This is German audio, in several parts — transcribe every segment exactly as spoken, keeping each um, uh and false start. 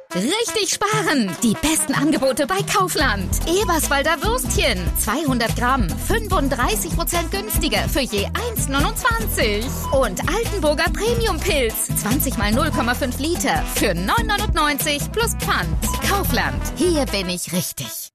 Richtig sparen! Die besten Angebote bei Kaufland. Eberswalder Würstchen. zweihundert Gramm. fünfunddreißig Prozent günstiger für je eins neunundzwanzig. Und Altenburger Premium-Pilz. zwanzig mal null Komma fünf Liter für neun neunundneunzig plus Pfand. Kaufland. Hier bin ich richtig.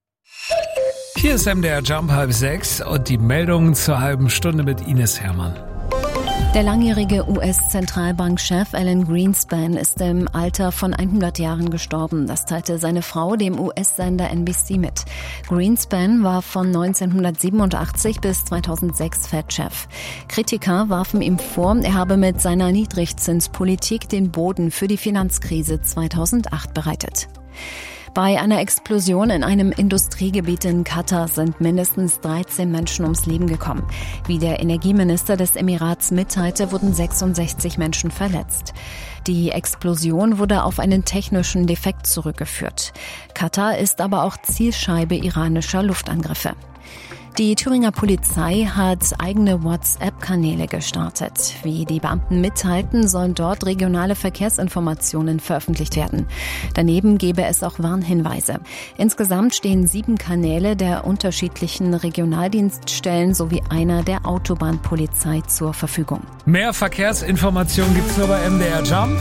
Hier ist M D R Jump halb sechs und die Meldungen zur halben Stunde mit Ines Hermann. Der langjährige U S-Zentralbankchef Alan Greenspan ist im Alter von hundert Jahren gestorben. Das teilte seine Frau dem U S-Sender N B C mit. Greenspan war von neunzehnhundertsiebenundachtzig bis zweitausendsechs Fed-Chef. Kritiker warfen ihm vor, er habe mit seiner Niedrigzinspolitik den Boden für die Finanzkrise zweitausendacht bereitet. Bei einer Explosion in einem Industriegebiet in Katar sind mindestens dreizehn Menschen ums Leben gekommen. Wie der Energieminister des Emirats mitteilte, wurden sechsundsechzig Menschen verletzt. Die Explosion wurde auf einen technischen Defekt zurückgeführt. Katar ist aber auch Zielscheibe iranischer Luftangriffe. Die Thüringer Polizei hat eigene WhatsApp-Kanäle gestartet. Wie die Beamten mitteilten, sollen dort regionale Verkehrsinformationen veröffentlicht werden. Daneben gebe es auch Warnhinweise. Insgesamt stehen sieben Kanäle der unterschiedlichen Regionaldienststellen sowie einer der Autobahnpolizei zur Verfügung. Mehr Verkehrsinformationen gibt's nur bei M D R Jump.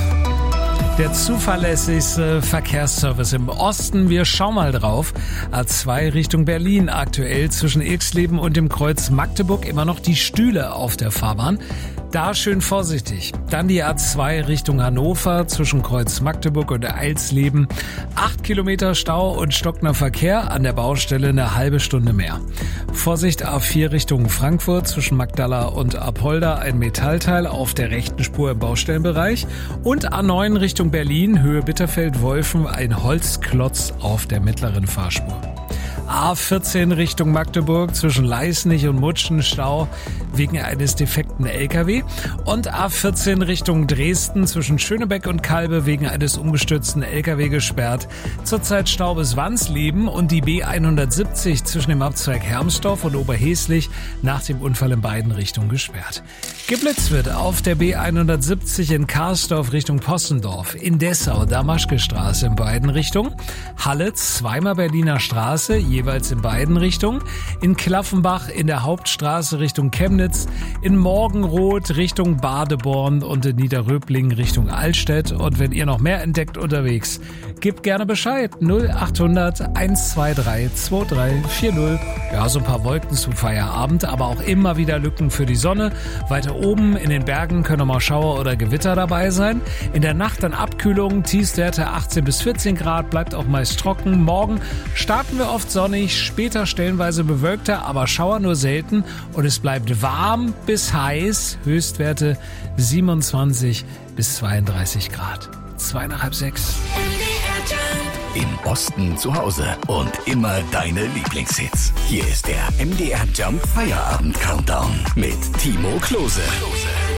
Der zuverlässigste Verkehrsservice im Osten. Wir schauen mal drauf. A zwei Richtung Berlin. Aktuell zwischen Ilksleben und dem Kreuz Magdeburg immer noch die Stühle auf der Fahrbahn. Da schön vorsichtig. Dann die A zwei Richtung Hannover zwischen Kreuz Magdeburg und Eilsleben. Acht Kilometer Stau und stockender Verkehr. An der Baustelle eine halbe Stunde mehr. Vorsicht A vier Richtung Frankfurt zwischen Magdala und Apolda. Ein Metallteil auf der rechten Spur im Baustellenbereich. Und A neun Richtung Berlin, Höhe Bitterfeld-Wolfen, ein Holzklotz auf der mittleren Fahrspur. A vierzehn Richtung Magdeburg zwischen Leisnig und Mutschen Stau wegen eines defekten L K W und A vierzehn Richtung Dresden zwischen Schönebeck und Kalbe wegen eines umgestürzten L K W gesperrt. Zurzeit Stau bis Wansleben und die B hundertsiebzig zwischen dem Abzweig Hermsdorf und Oberheslich nach dem Unfall in beiden Richtungen gesperrt. Geblitzt wird auf der B hundertsiebzig in Karsdorf Richtung Possendorf, in Dessau Damaschkestraße in beiden Richtungen, Halle zweimal Berliner Straße, jeweils in beiden Richtungen, in Klaffenbach in der Hauptstraße Richtung Chemnitz, in Morgenroth Richtung Badeborn und in Niederröbling Richtung Altstedt. Und wenn ihr noch mehr entdeckt unterwegs, gebt gerne Bescheid. null achthundert eins zwei drei zwei drei vier null. Ja, so ein paar Wolken zum Feierabend, aber auch immer wieder Lücken für die Sonne. Weiter oben in den Bergen können auch mal Schauer oder Gewitter dabei sein. In der Nacht dann Abkühlung, Tiefstwerte achtzehn bis vierzehn Grad, bleibt auch meist trocken. Morgen starten wir oft sonnig, später stellenweise bewölkter, aber Schauer nur selten und es bleibt warm bis heiß, Höchstwerte siebenundzwanzig bis zweiunddreißig Grad. Zwei nach halb sechs. Im Osten zu Hause und immer deine Lieblingshits. Hier ist der M D R Jump Feierabend Countdown mit Timo Klose.